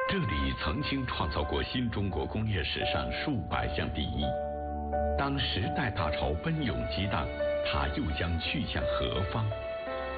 这里曾经创造过新中国工业史上数百项第一。当时代大潮奔涌激荡，它又将去向何方？